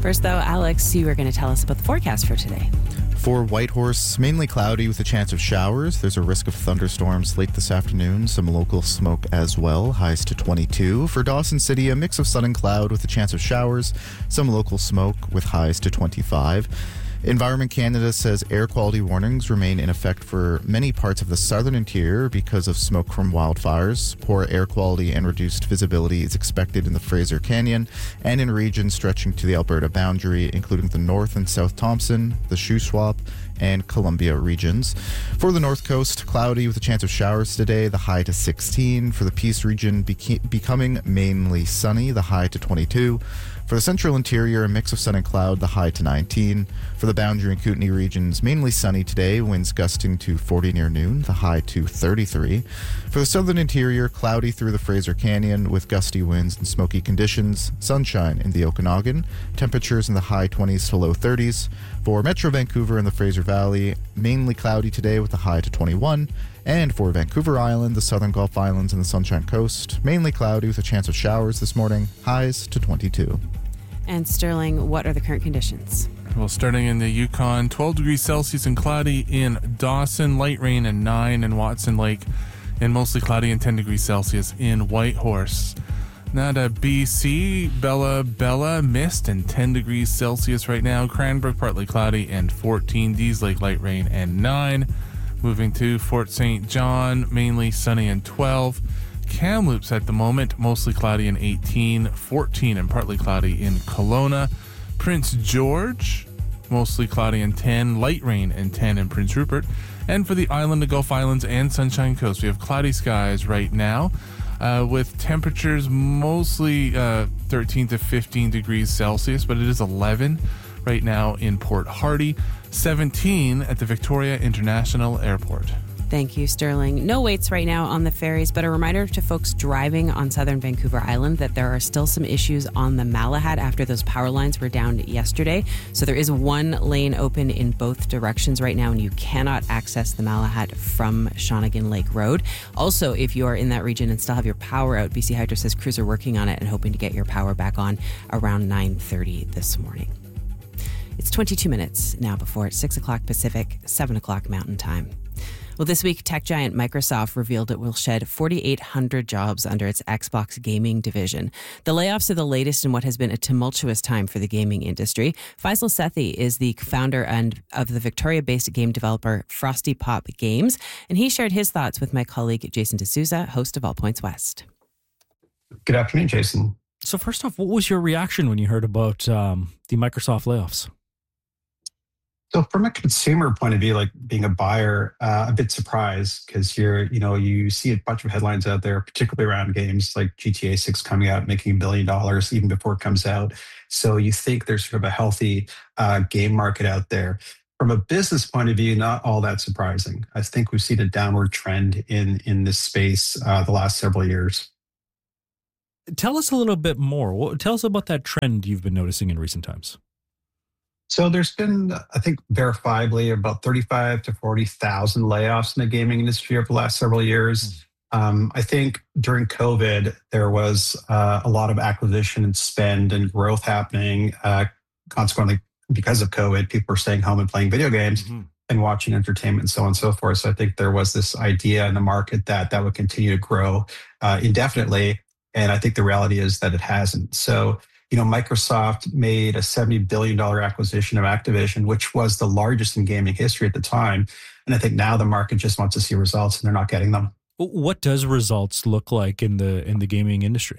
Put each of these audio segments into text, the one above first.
First, though, Alex, you are going to tell us about the forecast for today. For Whitehorse, mainly cloudy with a chance of showers. There's a risk of thunderstorms late this afternoon, some local smoke as well, highs to 22. For Dawson City, a mix of sun and cloud with a chance of showers, some local smoke with highs to 25. Environment Canada says air quality warnings remain in effect for many parts of the southern interior because of smoke from wildfires. Poor air quality and reduced visibility is expected in the Fraser Canyon and in regions stretching to the Alberta boundary, including the North and South Thompson, the Shuswap, and Columbia regions. For the North Coast, cloudy with a chance of showers today, the high to 16. For the Peace region, becoming mainly sunny, the high to 22. For the central interior, a mix of sun and cloud, the high to 19. For the Boundary and Kootenay regions, mainly sunny today, winds gusting to 40 near noon, the high to 33. For the southern interior, cloudy through the Fraser Canyon with gusty winds and smoky conditions, sunshine in the Okanagan, temperatures in the high 20s to low 30s. For Metro Vancouver and the Fraser Valley, mainly cloudy today with a high to 21. And for Vancouver Island, the Southern Gulf Islands, and the Sunshine Coast, mainly cloudy with a chance of showers this morning, highs to 22. And Sterling, what are the current conditions? Well, starting in the Yukon, 12 degrees Celsius and cloudy in Dawson, light rain and 9 in Watson Lake, and mostly cloudy and 10 degrees Celsius in Whitehorse. Now to BC, Bella, mist and 10 degrees Celsius right now. Cranbrook, partly cloudy and 14. Dease Lake, light rain and 9. Moving to Fort St. John, mainly sunny and 12. Kamloops at the moment, mostly cloudy and 18. 14 and partly cloudy in Kelowna. Prince George, mostly cloudy and 10. Light rain and 10 in Prince Rupert. And for the island, the Gulf Islands, and Sunshine Coast, we have cloudy skies right now with temperatures mostly 13 to 15 degrees Celsius, but it is 11 right now in Port Hardy, 17 at the Victoria International Airport. Thank you, Sterling. No waits right now on the ferries, but a reminder to folks driving on southern Vancouver Island that there are still some issues on the Malahat after those power lines were down yesterday. So there is one lane open in both directions right now, and you cannot access the Malahat from Shawnigan Lake Road. Also, if you are in that region and still have your power out, BC Hydro says crews are working on it and hoping to get your power back on around 9:30 this morning. It's 22 minutes now before it's 6 o'clock Pacific, 7 o'clock Mountain Time. Well, this week, tech giant Microsoft revealed it will shed 4,800 jobs under its Xbox gaming division. The layoffs are the latest in what has been a tumultuous time for the gaming industry. Faisal Sethi is the founder and of the Victoria-based game developer Frosty Pop Games, and he shared his thoughts with my colleague Jason D'Souza, host of All Points West. Good afternoon, Jason. So first off, what was your reaction when you heard about the Microsoft layoffs? So from a consumer point of view, like being a buyer, a bit surprised because you see a bunch of headlines out there, particularly around games like GTA 6 coming out, making $1 billion even before it comes out. So you think there's sort of a healthy game market out there. From a business point of view, not all that surprising. I think we've seen a downward trend in this space the last several years. Tell us a little bit more. Tell us about that trend you've been noticing in recent times. So there's been, I think, verifiably about 35 to 40,000 layoffs in the gaming industry over the last several years. I think during COVID, there was a lot of acquisition and spend and growth happening. Consequently, because of COVID, people were staying home and playing video games and watching entertainment and so on and so forth. So I think there was this idea in the market that would continue to grow indefinitely. And I think the reality is that it hasn't. So Microsoft made a $70 billion acquisition of Activision, which was the largest in gaming history at the time. And I think now the market just wants to see results and they're not getting them. What does results look like in the gaming industry?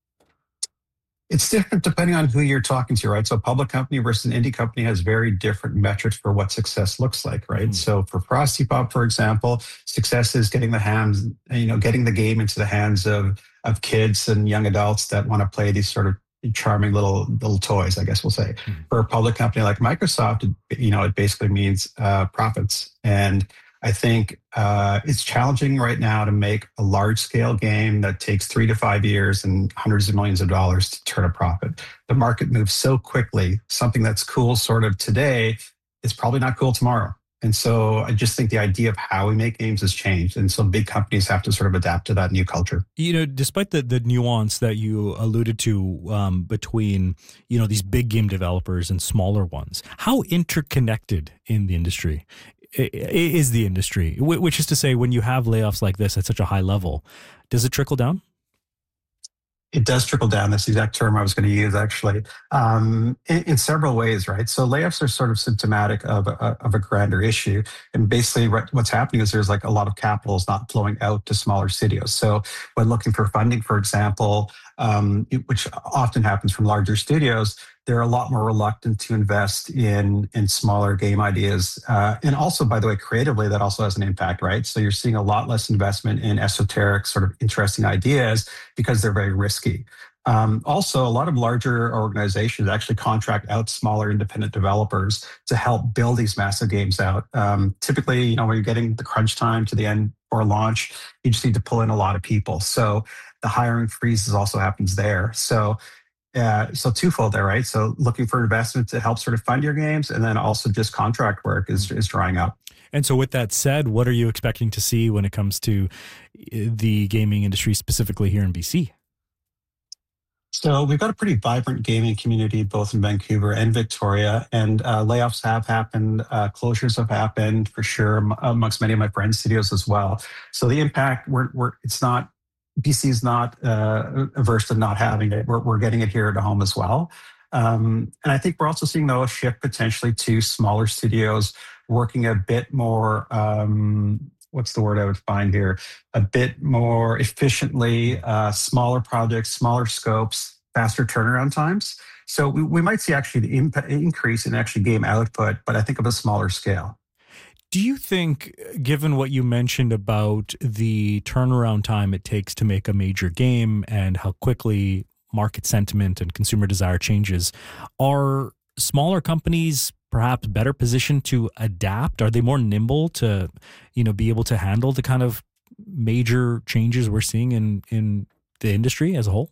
It's different depending on who you're talking to, right? So a public company versus an indie company has very different metrics for what success looks like, right? So for Frosty Pop, for example, success is getting the game into the hands of kids and young adults that want to play these sort of charming little toys, I guess we'll say. For a public company like Microsoft, it basically means profits. And I think it's challenging right now to make a large-scale game that takes 3 to 5 years and hundreds of millions of dollars to turn a profit. The market moves so quickly. Something that's cool sort of today is probably not cool tomorrow. And so I just think the idea of how we make games has changed. And so big companies have to sort of adapt to that new culture. Despite the nuance that you alluded to between, these big game developers and smaller ones, how interconnected in the industry is the industry? Which is to say, when you have layoffs like this at such a high level, does it trickle down? It does trickle down. That's the exact term I was going to use, actually, in several ways, right? So layoffs are sort of symptomatic of a grander issue. And basically what's happening is there's like a lot of capital is not flowing out to smaller studios. So when looking for funding, for example, which often happens from larger studios, they're a lot more reluctant to invest in smaller game ideas. And also, by the way, creatively, that also has an impact, right? So you're seeing a lot less investment in esoteric, sort of interesting ideas because they're very risky. Also, a lot of larger organizations actually contract out smaller independent developers to help build these massive games out. Typically, when you're getting the crunch time to the end or launch, you just need to pull in a lot of people. So the hiring freezes also happens there. So twofold there, right? So looking for investment to help sort of fund your games, and then also just contract work is drying up. And so with that said, what are you expecting to see when it comes to the gaming industry, specifically here in BC? So we've got a pretty vibrant gaming community, both in Vancouver and Victoria, and layoffs have happened, closures have happened for sure amongst many of my friends' studios as well. So the impact, BC is not averse to not having it. We're getting it here at home as well. And I think we're also seeing, though, a shift potentially to smaller studios working a bit more, what's the word I would find here? A bit more efficiently, smaller projects, smaller scopes, faster turnaround times. So we might see actually the increase in actually game output, but I think of a smaller scale. Do you think, given what you mentioned about the turnaround time it takes to make a major game and how quickly market sentiment and consumer desire changes, are smaller companies perhaps better positioned to adapt? Are they more nimble to, be able to handle the kind of major changes we're seeing in the industry as a whole?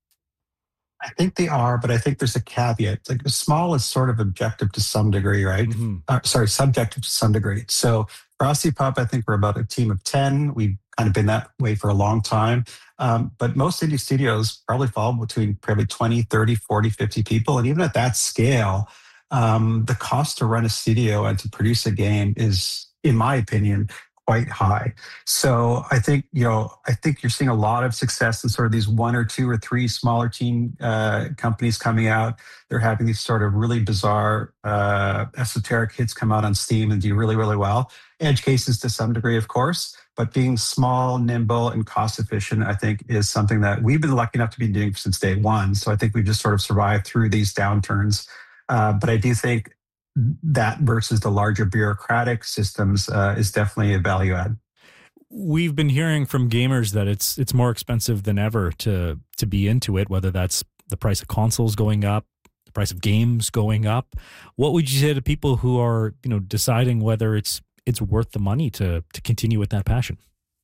I think they are, but I think there's a caveat. Like small is sort of objective to some degree, right? Subjective to some degree. So for Frosty Pup, I think we're about a team of 10. We've kind of been that way for a long time. But most indie studios probably fall between probably 20, 30, 40, 50 people. And even at that scale, the cost to run a studio and to produce a game is, in my opinion, quite high. So I think you're seeing a lot of success in sort of these 1 or 2 or 3 smaller team companies coming out. They're having these sort of really bizarre esoteric hits come out on Steam and do really, really well. Edge cases to some degree, of course, but being small, nimble, and cost efficient, I think, is something that we've been lucky enough to be doing since day one. So I think we've just sort of survived through these downturns. But I do think that versus the larger bureaucratic systems is definitely a value add. We've been hearing from gamers that it's more expensive than ever to be into it, whether that's the price of consoles going up, the price of games going up. What would you say to people who are, deciding whether it's worth the money to continue with that passion?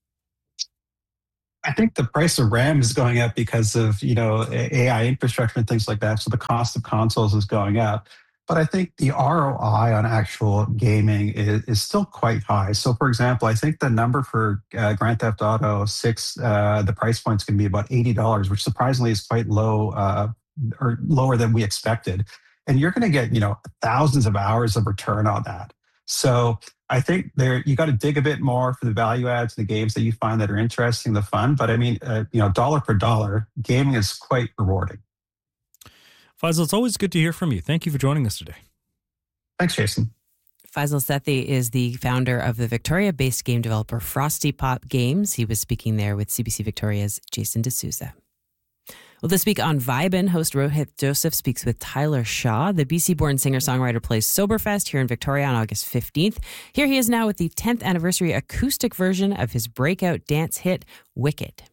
I think the price of RAM is going up because of, AI infrastructure and things like that. So the cost of consoles is going up. But I think the ROI on actual gaming is still quite high. So, for example, I think the number for Grand Theft Auto 6, the price point's going to be about $80, which surprisingly is quite low or lower than we expected. And you're going to get, thousands of hours of return on that. So I think you got to dig a bit more for the value adds, the games that you find that are interesting, the fun. But I mean, dollar per dollar, gaming is quite rewarding. Faisal, it's always good to hear from you. Thank you for joining us today. Thanks, Jason. Faisal Sethi is the founder of the Victoria-based game developer Frosty Pup Games. He was speaking there with CBC Victoria's Jason D'Souza. Well, this week on Vibin', host Rohit Joseph speaks with Tyler Shaw. The BC-born singer-songwriter plays Soberfest here in Victoria on August 15th. Here he is now with the 10th anniversary acoustic version of his breakout dance hit, Wicked.